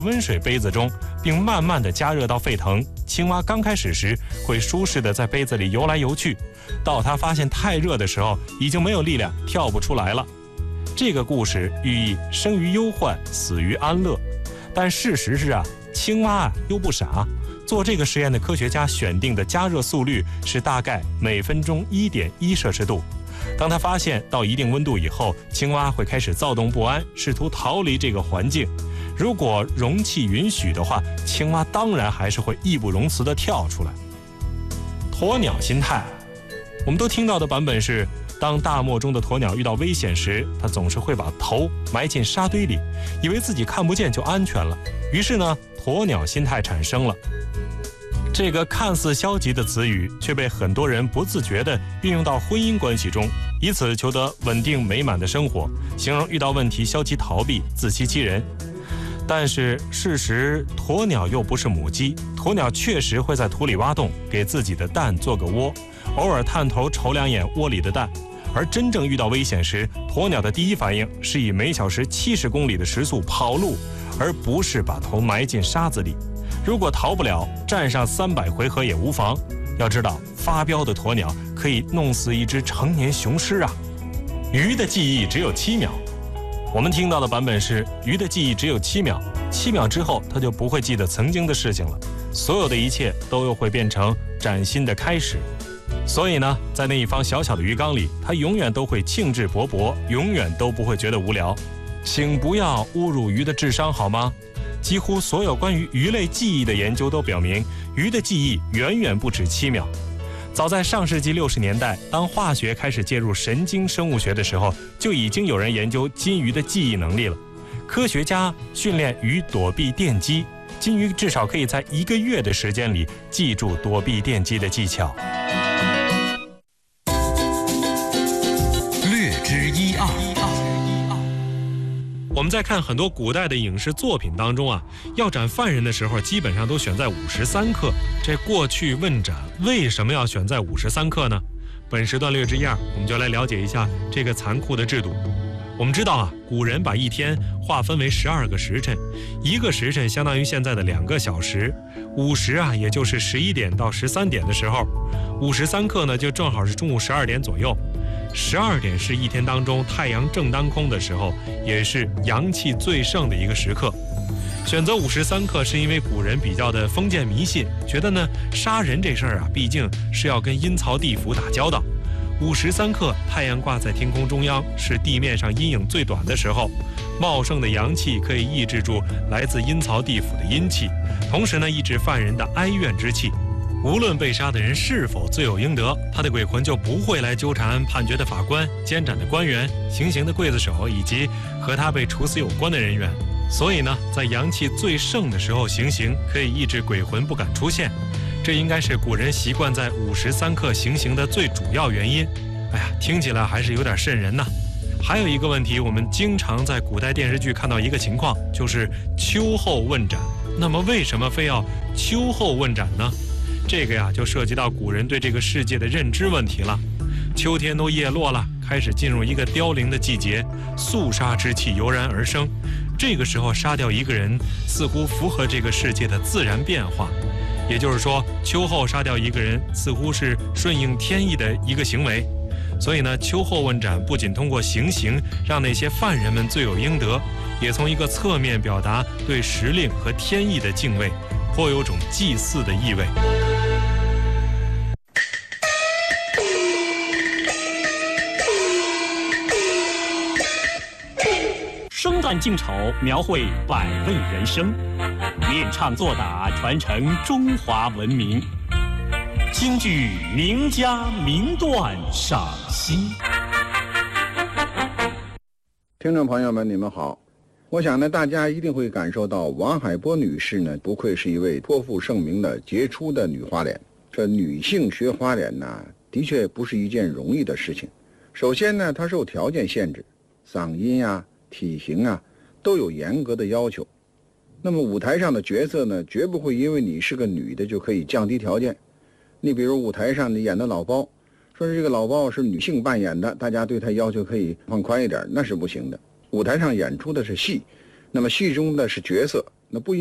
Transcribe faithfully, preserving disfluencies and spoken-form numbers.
温水杯子中，并慢慢的加热到沸腾。青蛙刚开始时会舒适的在杯子里游来游去，到它发现太热的时候，已经没有力量，跳不出来了。这个故事寓意生于忧患，死于安乐。但事实是啊，青蛙啊又不傻，做这个实验的科学家选定的加热速率是大概每分钟 一点一摄氏度。当他发现到一定温度以后，青蛙会开始躁动不安，试图逃离这个环境。如果容器允许的话，青蛙当然还是会义不容辞地跳出来。鸵鸟心态，我们都听到的版本是，当大漠中的鸵鸟遇到危险时，它总是会把头埋进沙堆里，以为自己看不见就安全了。于是呢，鸵鸟心态产生了。这个看似消极的词语，却被很多人不自觉地运用到婚姻关系中，以此求得稳定美满的生活，形容遇到问题消极逃避、自欺欺人。但是事实，鸵鸟又不是母鸡，鸵鸟确实会在土里挖洞，给自己的蛋做个窝，偶尔探头瞅两眼窝里的蛋。而真正遇到危险时，鸵鸟的第一反应是以每小时七十公里的时速跑路，而不是把头埋进沙子里。如果逃不了，战上三百回合也无妨。要知道，发飙的鸵鸟可以弄死一只成年雄狮啊！鱼的记忆只有七秒。我们听到的版本是，鱼的记忆只有七秒，七秒之后它就不会记得曾经的事情了，所有的一切都又会变成崭新的开始。所以呢，在那一方小小的鱼缸里，它永远都会兴致勃勃，永远都不会觉得无聊。请不要侮辱鱼的智商好吗？几乎所有关于鱼类记忆的研究都表明，鱼的记忆远远不止七秒。早在上世纪六十年代，当化学开始介入神经生物学的时候，就已经有人研究金鱼的记忆能力了。科学家训练鱼躲避电击，金鱼至少可以在一个月的时间里记住躲避电击的技巧。 略知一二。 我们在看很多古代的影视作品当中啊，要斩犯人的时候，基本上都选在午时三刻。这过去问斩为什么要选在午时三刻呢？本时段略知一二，我们就来了解一下这个残酷的制度。我们知道啊，古人把一天划分为十二个时辰，一个时辰相当于现在的两个小时。午时啊，也就是十一点到十三点的时候，午时三刻呢，就正好是中午十二点左右。十二点是一天当中太阳正当空的时候，也是阳气最盛的一个时刻。选择午时三刻是因为古人比较的封建迷信，觉得呢杀人这事儿啊，毕竟是要跟阴曹地府打交道。午时三刻，太阳挂在天空中央，是地面上阴影最短的时候，茂盛的阳气可以抑制住来自阴曹地府的阴气，同时呢抑制犯人的哀怨之气。无论被杀的人是否罪有应得，他的鬼魂就不会来纠缠判决的法官、监斩的官员、行刑的刽子手以及和他被处死有关的人员。所以呢，在阳气最盛的时候行刑，可以抑制鬼魂不敢出现。这应该是古人习惯在午时三刻行刑的最主要原因。哎呀，听起来还是有点瘆人呐。还有一个问题，我们经常在古代电视剧看到一个情况，就是秋后问斩。那么为什么非要秋后问斩呢？这个呀，就涉及到古人对这个世界的认知问题了。秋天都叶落了，开始进入一个凋零的季节，肃杀之气油然而生。这个时候杀掉一个人，似乎符合这个世界的自然变化。也就是说，秋后杀掉一个人，似乎是顺应天意的一个行为。所以呢，秋后问斩不仅通过行刑让那些犯人们罪有应得，也从一个侧面表达对时令和天意的敬畏，颇有种祭祀的意味。 生旦净丑，描绘百味人生；练唱作打，传承中华文明。京剧名家名段赏析。 听众朋友们，你们好。我想呢，大家一定会感受到王海波女士呢，不愧是一位颇负盛名的杰出的女花脸。这女性学花脸呢，的确不是一件容易的事情。首先呢，它受条件限制，嗓音啊、体型啊，都有严格的要求。那么舞台上的角色呢，绝不会因为你是个女的就可以降低条件。你比如舞台上你演的老包，说是这个老包是女性扮演的，大家对她要求可以放宽一点，那是不行的。舞台上演出的是戏，那么戏中的是角色， 那不